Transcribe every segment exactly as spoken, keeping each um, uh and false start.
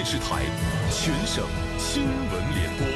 视台，全省新闻联播。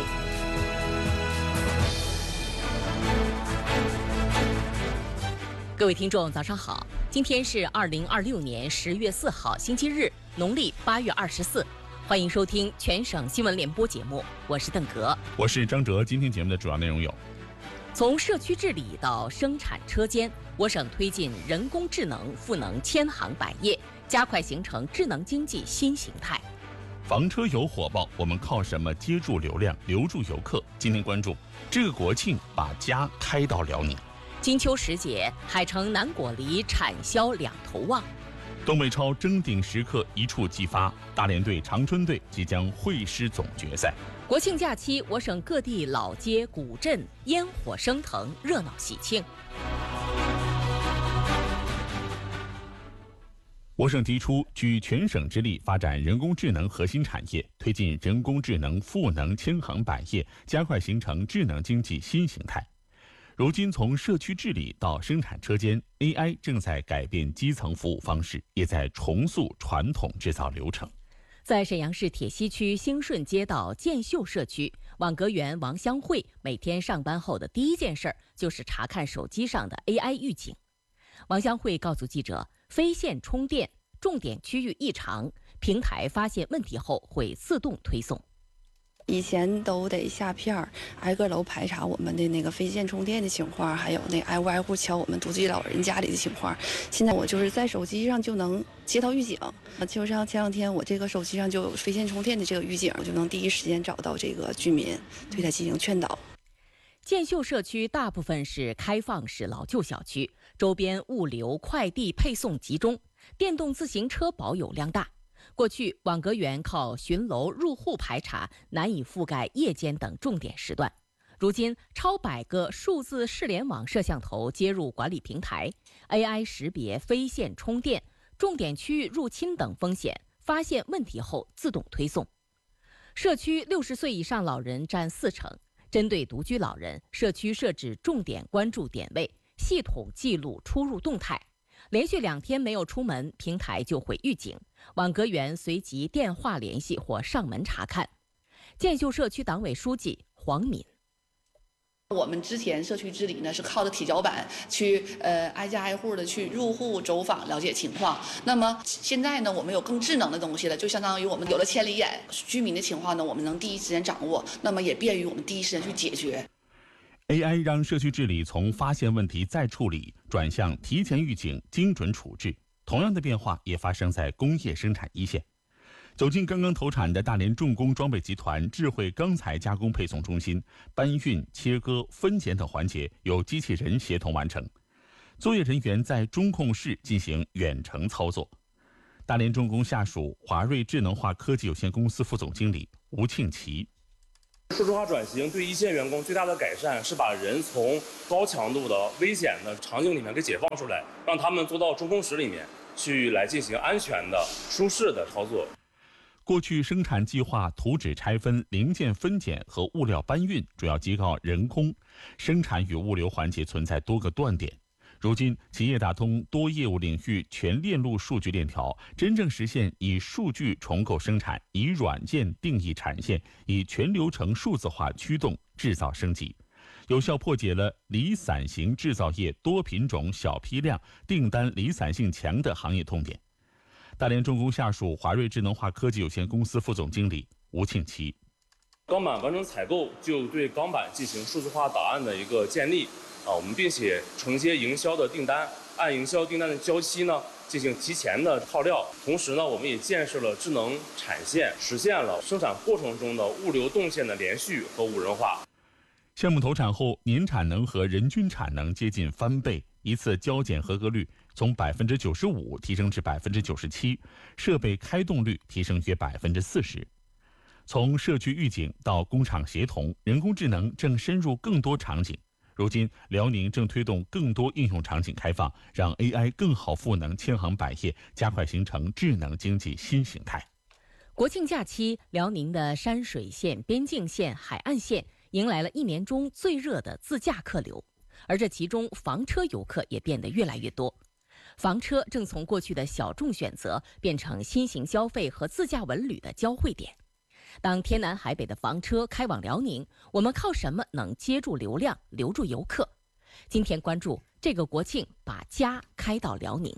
各位听众，早上好！今天是二零二六年十月四号，星期日，农历八月二十四。欢迎收听全省新闻联播节目，我是邓格， 我是张哲。今天节目的主要内容有： 从社区治理到生产车间，我省推进人工智能赋能千行百业，加快形成智能经济新形态。 房车游火爆，我们靠什么接住流量、留住游客？今天关注这个国庆把家开到辽宁。 金秋时节，海城南果梨产销两头旺。 东北超争顶时刻一触即发，大连队、长春队即将会师总决赛。 国庆假期，我省各地老街古镇烟火升腾，热闹喜庆。 我省提出举全省之力发展人工智能核心产业，推进人工智能赋能千行百业，加快形成智能经济新形态。如今，从社区治理到生产车间 ，A I 正在改变基层服务方式，也在重塑传统制造流程。 在沈阳市铁西区兴顺街道建秀社区，网格员王香慧每天上班后的第一件事就是查看手机上的 A I 预警。王香慧告诉记者，非线充电、重点区域异常，平台发现问题后会自动推送。 以前都得下片儿，挨个楼排查我们的那个非线充电的情况，还有那挨屋挨户敲我们独居老人家里的情况。现在我就是在手机上就能接到预警，就像前两天我这个手机上就有非线充电的这个预警，我就能第一时间找到这个居民，对他进行劝导。 建秀社区大部分是开放式老旧小区，周边物流、快递配送集中，电动自行车保有量大。过去，网格员靠巡楼入户排查，难以覆盖夜间等重点时段。如今，超百个数字视联网摄像头接入管理平台 ，A I 识别非线充电、重点区域入侵等风险，发现问题后自动推送。社区六十岁以上老人占四成，针对独居老人，社区设置重点关注点位，系统记录出入动态。连续两天没有出门，平台就会预警，网格员随即电话联系或上门查看。建秀社区党委书记黄敏， 我们之前社区治理呢是靠着铁脚板去呃挨家挨户的去入户走访了解情况。那么现在呢，我们有更智能的东西了，就相当于我们有了千里眼，居民的情况呢，我们能第一时间掌握，那么也便于我们第一时间去解决。 A I 让社区治理从发现问题再处理转向提前预警、精准处置。同样的变化也发生在工业生产一线。走进刚刚投产的大连重工装备集团智慧钢材加工配送中心，搬运、切割、分拣等环节由机器人协同完成，作业人员在中控室进行远程操作。大连重工下属华瑞智能化科技有限公司副总经理吴庆奇。 数字化转型对一线员工最大的改善是把人从高强度的危险的场景里面给解放出来，让他们做到中控室里面去来进行安全的、舒适的操作。 过去生产计划、图纸拆分、零件分拣和物料搬运主要依靠人工，生产与物流环节存在多个断点。如今，企业打通多业务领域全链路数据链条，真正实现以数据重构生产，以软件定义产线，以全流程数字化驱动制造升级，有效破解了离散型制造业多品种、小批量、订单离散性强的行业痛点。大连重工下属华瑞智能化科技有限公司副总经理吴庆奇。 钢板完成采购就对钢板进行数字化档案的一个建立。啊，我们并且承接营销的订单，按营销订单的交期呢进行提前的套料。同时呢，我们也建设了智能产线，实现了生产过程中的物流动线的连续和无人化。 项目投产后，年产能和人均产能接近翻倍，一次交检合格率从百分之九十五提升至百分之九十七，设备开动率提升约百分之四十。从社区预警到工厂协同，人工智能正深入更多场景。如今，辽宁正推动更多应用场景开放，让 A I 更好赋能千行百业，加快形成智能经济新形态。 国庆假期，辽宁的山水县、边境县、海岸县迎来了一年中最热的自驾客流，而这其中房车游客也变得越来越多。 房车正从过去的小众选择变成新型消费和自驾文旅的交汇点。当天南海北的房车开往辽宁，我们靠什么能接住流量、留住游客？今天关注这个国庆把家开到辽宁。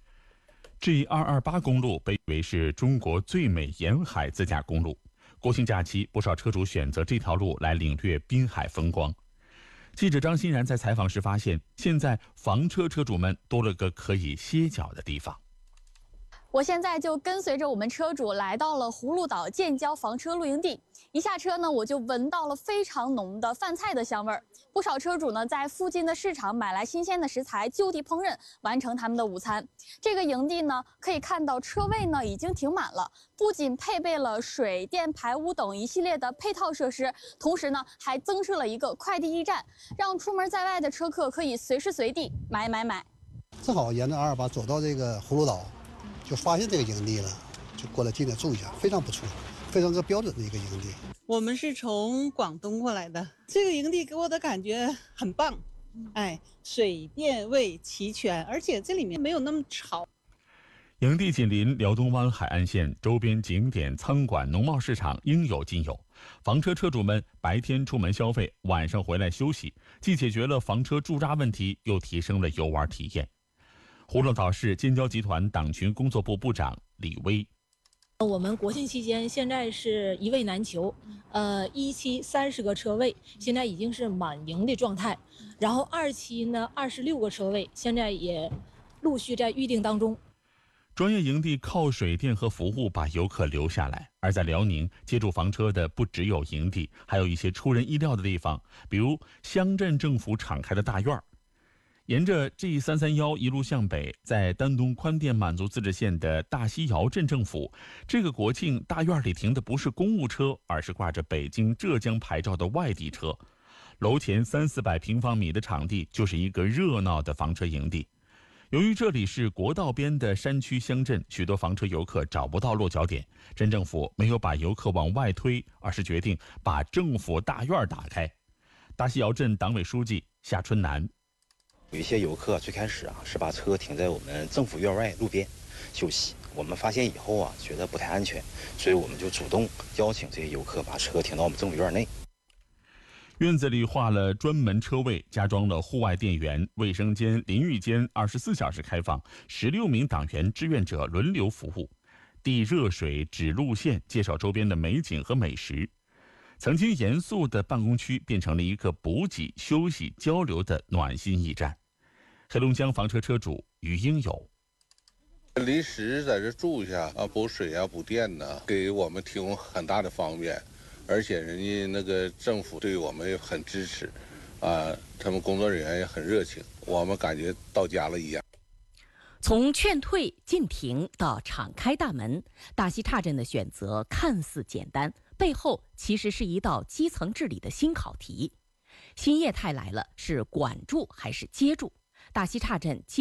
G 二二八公路被誉为是中国最美沿海自驾公路。国庆假期，不少车主选择这条路来领略滨海风光。记者张欣然在采访时发现，现在房车车主们多了个可以歇脚的地方。 我现在就跟随着我们车主来到了葫芦岛建交房车露营地，一下车呢，我就闻到了非常浓的饭菜的香味儿。不少车主呢，在附近的市场买来新鲜的食材，就地烹饪，完成他们的午餐。这个营地呢，可以看到车位呢已经停满了，不仅配备了水电排污等一系列的配套设施，同时呢，还增设了一个快递驿站，让出门在外的车客可以随时随地买买买。 正好沿着二二八走到这个葫芦岛，就发现这个营地了，就过来进来住一下，非常不错，非常个标准的一个营地。 我们是从广东过来的，这个营地给我的感觉很棒，哎，水电卫齐全，而且这里面没有那么吵。 营地紧邻辽东湾海岸线，周边景点、餐馆、农贸市场应有尽有。房车车主们白天出门消费，晚上回来休息，既解决了房车驻扎问题，又提升了游玩体验。葫芦岛市建交集团党群工作部部长李威： 我们国庆期间现在是一位难求，呃，一期三十个车位，现在已经是满营的状态，然后二期呢二十六个车位，现在也陆续在预定当中。 专业营地靠水电和服务把游客留下来，而在辽宁接住房车的不只有营地，还有一些出人意料的地方，比如乡镇政府敞开的大院儿。沿着 G 三三一一路向北，在丹东宽甸满族自治县的大西窑镇政府，这个国庆大院里停的不是公务车，而是挂着北京、浙江牌照的外地车。楼前三四百平方米的场地就是一个热闹的房车营地。由于这里是国道边的山区乡镇，许多房车游客找不到落脚点，镇政府没有把游客往外推，而是决定把政府大院打开。大西窑镇党委书记夏春南： 有一些游客最开始啊是把车停在我们政府院外路边休息，我们发现以后啊觉得不太安全，所以我们就主动邀请这些游客把车停到我们政府院内。 院子里划了专门车位，加装了户外电源、卫生间、淋浴间，二十四小时开放，十六名党员志愿者轮流服务，递热水、指路线、介绍周边的美景和美食。曾经严肃的办公区变成了一个补给、休息、交流的暖心驿站。黑龙江房车车主于英友： 临时在这住一下啊，补水啊、补电呢，给我们提供很大的方便，而且人家那个政府对我们也很支持，啊，他们工作人员也很热情，我们感觉到家了一样。 从劝退、禁停到敞开大门，大西岔镇的选择看似简单，背后其实是一道基层治理的新考题。新业态来了，是管住还是接住？大西岔镇